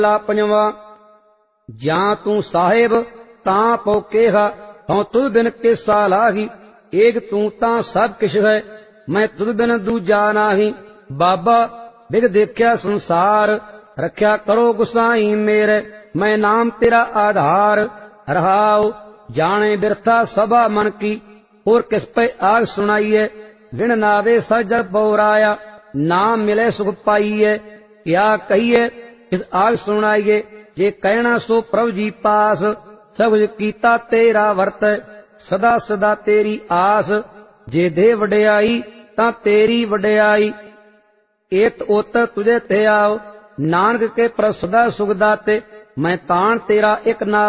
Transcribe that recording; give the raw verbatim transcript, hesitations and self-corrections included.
ਮਹੱਲਾ ਪੰਜਵਾਂ। ਜਾਂ ਤੂੰ ਸਾਹਿਬ ਤਾਂ ਪਉ ਕੇਹਾ, ਹਉ ਤੁਧ ਬਿਨ ਕੇਸਾ ਲਾਹੀ। ਏਕ ਤੂੰ ਤਾਂ ਸਭ ਕਿਛ ਹੈ, ਮੈਂ ਤੁਧ ਬਿਨ ਦੂਜਾ ਨਾਹੀ। ਬਾਬਾ ਬਿਗ ਦੇਖਿਆ ਸੰਸਾਰ, ਰੱਖਿਆ ਕਰੋ ਗੁਸਾਈ ਮੇਰੇ। ਮੈਂ ਨਾਮ ਤੇਰਾ ਆਧਾਰ, ਰਹਾਉ ਜਾਣੇ ਬਿਰਥਾ ਸਭਾ ਮਨ ਕੀ। ਹੋਰ ਕਿਸ ਪੈ ਆਗ ਸੁਣਾਈਏ, ਵਿਣ ਨਾਵੇ ਸਜ ਬਉਰਾਇਆ। ਨਾਮ ਮਿਲੇ ਸੁਖ ਪਾਈਏ, ਕਿਆ ਕਹੀਏ ਕਿਸ ਆਗ ਸੁਣਾਈਏ। ਜੇ ਕਹਿਣਾ ਸੋ ਪ੍ਰਭ ਜੀ ਪਾਸ, ਸਭ ਕੁਝ ਕੀਤਾ ਤੇਰਾ ਵਰਤ। ਸਦਾ ਸਦਾ ਤੇਰੀ ਆਸ, ਜੇ ਦੇ ਵਡਿਆਈ ਤਾਂ ਤੇਰੀ ਵਡਿਆਈ। ਏਤ ਉਤ ਤੁਝੇ ਤੇ ਆਓ, ਨਾਨਕ ਕੇ ਪ੍ਰਸਦਾ ਸੁਖ ਦਾਤੇ। ਮੈਂ ਤਾਣ ਤੇਰਾ ਇੱਕ ਨਾ